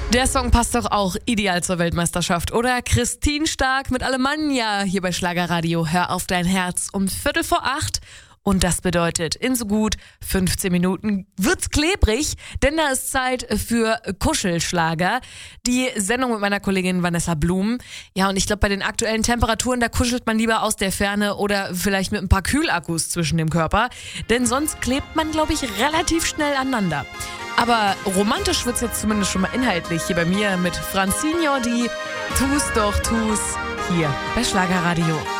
Der Song passt doch auch ideal zur Weltmeisterschaft, oder? Christine Stark mit Alemannia hier bei Schlagerradio. Hör auf dein Herz um 7:45. Und das bedeutet, in so gut 15 Minuten wird's klebrig, denn da ist Zeit für Kuschelschlager. Die Sendung mit meiner Kollegin Vanessa Blum. Ja, und ich glaube, bei den aktuellen Temperaturen, da kuschelt man lieber aus der Ferne oder vielleicht mit ein paar Kühlakkus zwischen dem Körper. Denn sonst klebt man, glaube ich, relativ schnell aneinander. Aber romantisch wird's jetzt zumindest schon mal inhaltlich hier bei mir mit Francine Jordi. Tu's doch, tu's, hier bei Schlagerradio.